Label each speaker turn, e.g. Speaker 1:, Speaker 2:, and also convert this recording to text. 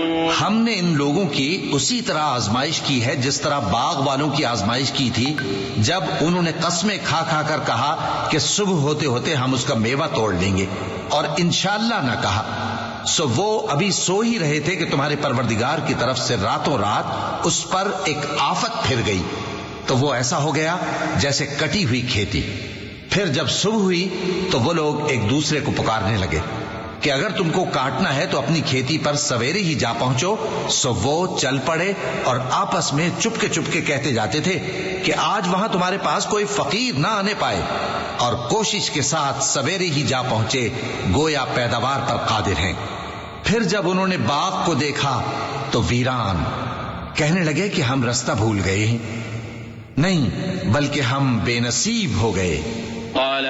Speaker 1: हमने इन लोगों की उसी तरह आजमाइश की है जिस तरह बाग वालों की आजमाइश की थी, जब उन्होंने कस्में खा खा कर कहा कि सुबह होते होते हम उसका मेवा तोड़ लेंगे और इंशाअल्लाह न कहा। सो वो अभी सो ही रहे थे कि तुम्हारे परवरदिगार की तरफ से रातों रात उस पर एक आफत फिर गई, तो वो ऐसा हो गया जैसे कटी हुई खेती। फिर जब सुबह हुई तो वो लोग एक दूसरे को पुकारने लगे कि अगर तुमको काटना है तो अपनी खेती पर सवेरे ही जा पहुंचो। सो वो चल पड़े और आपस में चुपके चुपके कहते जाते थे कि आज वहां तुम्हारे पास कोई फकीर ना आने पाए, और कोशिश के साथ सवेरे ही जा पहुंचे, गोया पैदावार पर कादिर हैं। फिर जब उन्होंने बाग को देखा तो वीरान, कहने लगे कि हम रास्ता भूल गए हैं, नहीं बल्कि हम बेनसीब हो गए।